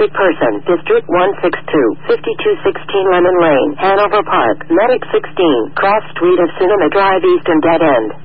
sick person, District 162, 5216 Lemon Lane, Hanover Park, Medic 16, Cross Street of Cinema Drive East and Dead End.